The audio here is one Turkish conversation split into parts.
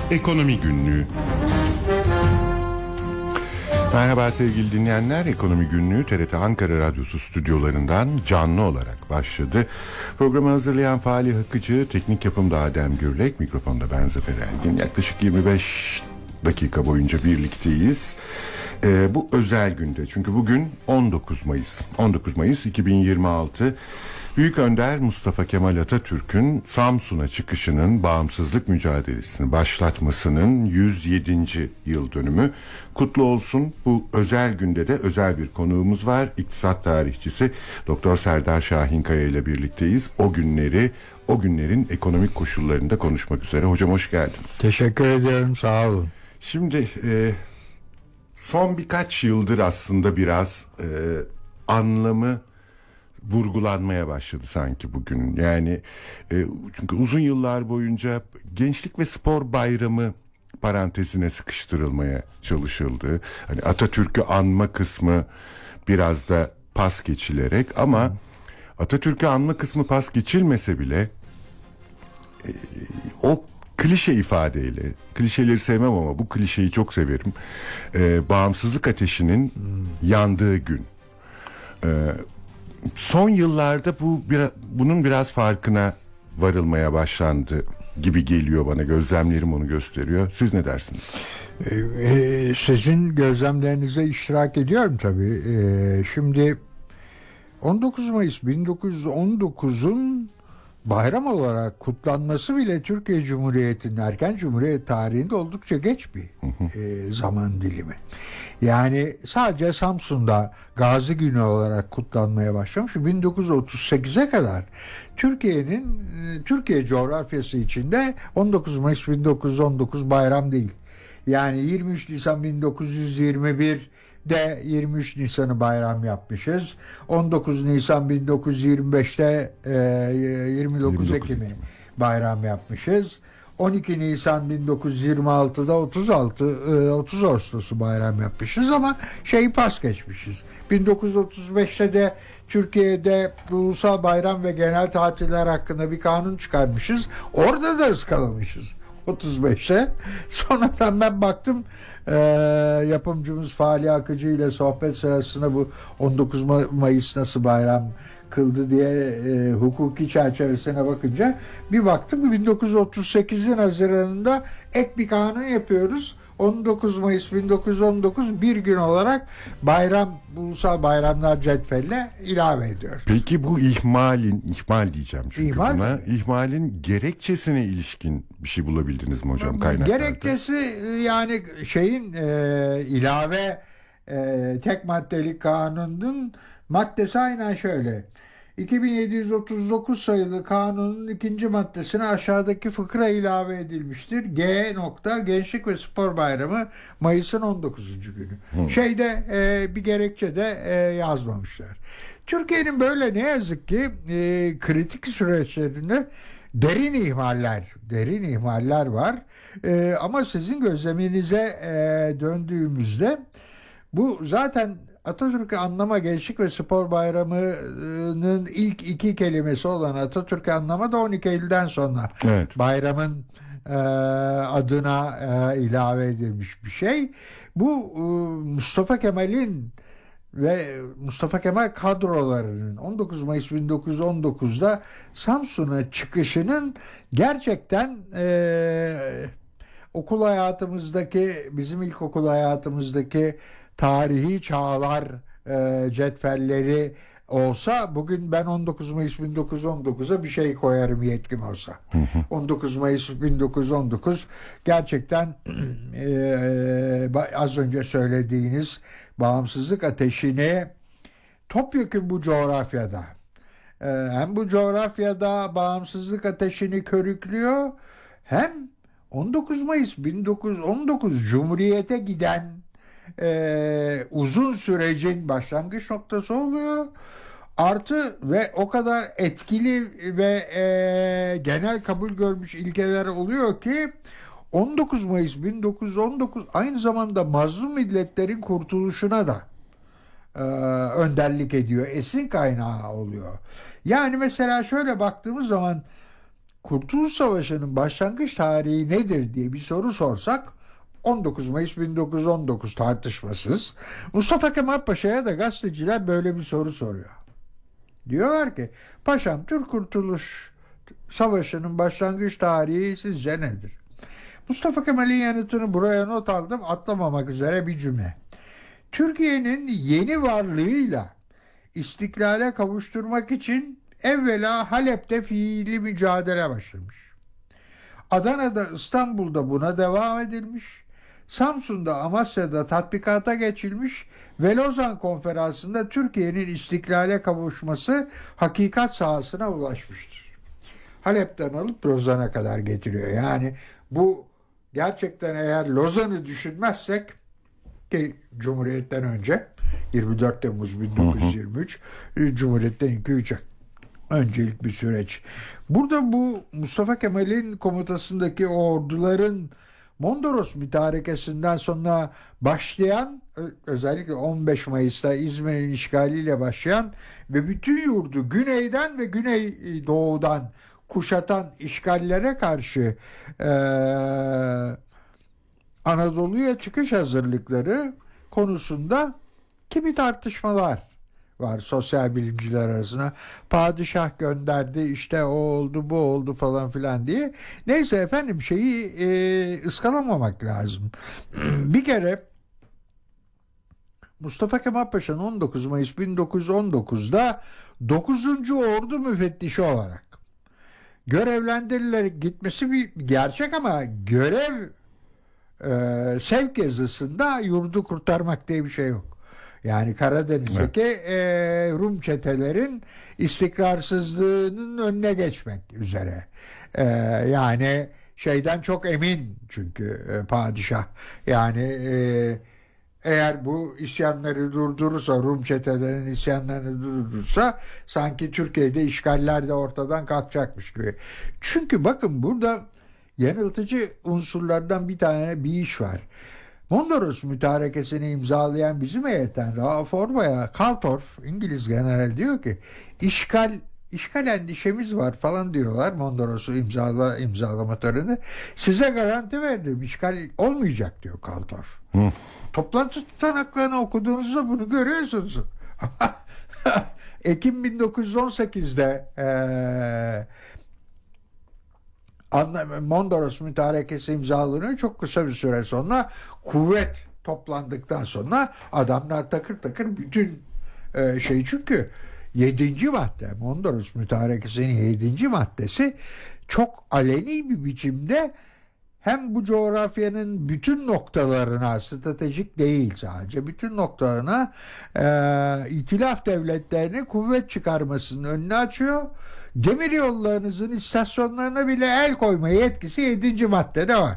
Ekonomi Günlüğü. Merhaba sevgili dinleyenler, Ekonomi Günlüğü TRT Ankara Radyosu stüdyolarından canlı olarak başladı. Programı hazırlayan Fahri Akıcı, teknik yapımda Adem Gürlek, mikrofonda ben Zafer Engin. Yaklaşık 25 dakika boyunca birlikteyiz. Bu özel günde, çünkü bugün 19 Mayıs. 19 Mayıs 2026. Büyük Önder Mustafa Kemal Atatürk'ün Samsun'a çıkışının, bağımsızlık mücadelesini başlatmasının 107. yıl dönümü. Kutlu olsun. Bu özel günde de özel bir konuğumuz var. İktisat tarihçisi Doktor Serdar Şahinkaya ile birlikteyiz. O günlerin ekonomik koşullarında konuşmak üzere. Hocam hoş geldiniz. Teşekkür ediyorum, sağ olun. Şimdi son birkaç yıldır aslında biraz anlamı vurgulanmaya başladı sanki bugün. Yani çünkü uzun yıllar boyunca Gençlik ve Spor Bayramı parantezine sıkıştırılmaya çalışıldı. Hani Atatürk'ü anma kısmı biraz da pas geçilerek, ama Atatürk'ü anma kısmı pas geçilmese bile o klişe ifadeyle, klişeleri sevmem ama bu klişeyi çok severim. Bağımsızlık ateşinin yandığı gün. Son yıllarda bunun biraz farkına varılmaya başlandı gibi geliyor bana. Gözlemlerim onu gösteriyor. Siz ne dersiniz? Sizin gözlemlerinize iştirak ediyorum tabii. Şimdi 19 Mayıs 1919'un bayram olarak kutlanması bile Türkiye Cumhuriyeti'nin erken Cumhuriyet tarihinde oldukça geç bir zaman dilimi. Yani sadece Samsun'da Gazi Günü olarak kutlanmaya başlamış. 1938'e kadar Türkiye coğrafyası içinde 19 Mayıs 1919 bayram değil. Yani 23 Nisan 1921'de 23 Nisan'ı bayram yapmışız. 19 Nisan 1925'te 29 Ekim'i bayram yapmışız. 12 Nisan 1926'da 30 Ağustos'u bayram yapmışız ama pas geçmişiz. 1935'te de Türkiye'de ulusal bayram ve genel tatiller hakkında bir kanun çıkarmışız. Orada da ıskalamışız. 35'te. Sonradan ben baktım, yapımcımız Fahri Akıcı ile sohbet sırasında bu 19 Mayıs nasıl bayram kıldı diye hukuki çerçevesine bakınca bir baktım 1938'in Haziran'ında ek bir kanun yapıyoruz. 19 Mayıs 1919 bir gün olarak ulusal bayramlar cetveline ilave ediyor. Peki bu ihmal diyeceğim çünkü ihmalin gerekçesine ilişkin bir şey bulabildiniz mi hocam kaynaklarda? Gerekçesi yani ilave tek maddelik kanunun maddesi aynen şöyle. 2739 sayılı kanunun 2. maddesine aşağıdaki fıkra ilave edilmiştir. Gençlik ve Spor Bayramı Mayıs'ın 19. günü. Bir gerekçe de yazmamışlar. Türkiye'nin böyle ne yazık ki kritik süreçlerinde derin ihmaller var. Ama sizin gözleminize döndüğümüzde bu zaten Atatürk'ü anlama, Gençlik ve Spor Bayramı'nın ilk iki kelimesi olan Atatürk'ü anlama da 12 Eylül'den sonra bayramın adına ilave edilmiş bir şey. Bu Mustafa Kemal'in ve Mustafa Kemal kadrolarının 19 Mayıs 1919'da Samsun'a çıkışının gerçekten bizim ilkokul hayatımızdaki tarihi çağlar cetvelleri olsa bugün ben 19 Mayıs 1919'a bir şey koyarım yetkim olsa. 19 Mayıs 1919 gerçekten az önce söylediğiniz bağımsızlık ateşini topyekun bu coğrafyada hem bu coğrafyada bağımsızlık ateşini körüklüyor, hem 19 Mayıs 1919 Cumhuriyete giden uzun sürecin başlangıç noktası oluyor. Artı ve o kadar etkili ve genel kabul görmüş ilkeler oluyor ki 19 Mayıs 1919 aynı zamanda mazlum milletlerin kurtuluşuna da önderlik ediyor. Esin kaynağı oluyor. Yani mesela şöyle baktığımız zaman Kurtuluş Savaşı'nın başlangıç tarihi nedir diye bir soru sorsak 19 Mayıs 1919 tartışmasız. Mustafa Kemal Paşa'ya da gazeteciler böyle bir soru soruyor. Diyorlar ki paşam Türk Kurtuluş Savaşı'nın başlangıç tarihi sizce nedir? Mustafa Kemal'in yanıtını buraya not aldım, atlamamak üzere bir cümle. Türkiye'nin yeni varlığıyla istiklale kavuşturmak için evvela Halep'te fiili mücadele başlamış. Adana'da, İstanbul'da buna devam edilmiş. Samsun'da, Amasya'da tatbikata geçilmiş ve Lozan Konferansı'nda Türkiye'nin istiklale kavuşması hakikat sahasına ulaşmıştır. Halep'ten alıp Lozan'a kadar getiriyor. Yani bu gerçekten eğer Lozan'ı düşünmezsek ki Cumhuriyet'ten önce 24 Temmuz 1923 Cumhuriyet'ten 2-3 ay öncelik bir süreç. Burada bu Mustafa Kemal'in komutasındaki orduların Mondros mütarekesinden sonra başlayan, özellikle 15 Mayıs'ta İzmir'in işgaliyle başlayan ve bütün yurdu güneyden ve güneydoğudan kuşatan işgallere karşı Anadolu'ya çıkış hazırlıkları konusunda kimi tartışmalar var sosyal bilimciler arasında. Padişah gönderdi, işte o oldu, bu oldu falan filan diye. Neyse efendim, ıskalamamak lazım. Bir kere Mustafa Kemal Paşa'nın 19 Mayıs 1919'da 9. Ordu müfettişi olarak görevlendirilerek gitmesi bir gerçek ama görev sevk yazısında yurdu kurtarmak diye bir şey yok. Yani Karadeniz'deki Rum çetelerin istikrarsızlığının önüne geçmek üzere. Yani şeyden çok emin çünkü padişah. Yani eğer bu isyanları durdurursa, Rum çetelerinin isyanlarını durdurursa sanki Türkiye'de işgaller de ortadan kalkacakmış gibi. Çünkü bakın burada yanıltıcı unsurlardan bir iş var. Mondros mütarekesini imzalayan bizim heyetten Rauf Orba'ya Kaltorf, İngiliz general, diyor ki işgal endişemiz var falan diyorlar Mondros'u imzalama töreni. Size garanti verdim, işgal olmayacak diyor Kaltorf. Toplantı tutanaklarını okuduğunuzda bunu görüyorsunuz. Ekim 1918'de Mondros mütarekesi imzalanıyor. Çok kısa bir süre sonra kuvvet toplandıktan sonra adamlar takır takır bütün çünkü 7. madde, Mondros mütarekesinin 7. maddesi çok aleni bir biçimde hem bu coğrafyanın bütün noktalarına, stratejik değil sadece, bütün noktalarına itilaf devletlerine kuvvet çıkarmasının önünü açıyor. Demir yollarınızın istasyonlarına bile el koyma yetkisi 7. maddede var.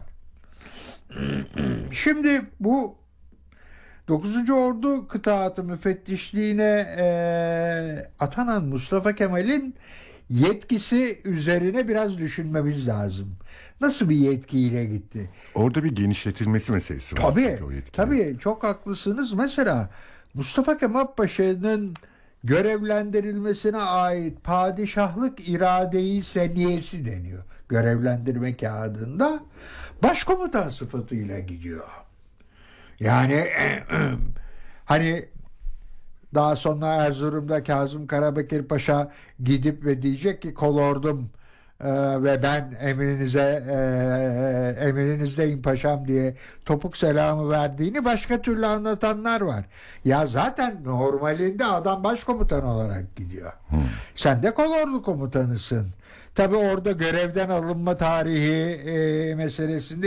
Şimdi bu 9. Ordu Kıtaatı Müfettişliğine atanan Mustafa Kemal'in yetkisi üzerine biraz düşünmemiz lazım. Nasıl bir yetkiyle gitti? Orada bir genişletilmesi meselesi var. Tabii çok haklısınız. Mesela Mustafa Kemal Paşa'nın görevlendirilmesine ait padişahlık iradeyi seniyesi deniyor. Görevlendirme kağıdında başkomutan sıfatıyla gidiyor. Yani hani daha sonra Erzurum'da Kazım Karabekir Paşa gidip ve diyecek ki kolordum ve ben emrinizdeyim paşam diye topuk selamı verdiğini başka türlü anlatanlar var. Ya zaten normalinde adam başkomutan olarak gidiyor. Sen de kolordu komutanısın. Tabii orada görevden alınma tarihi meselesinde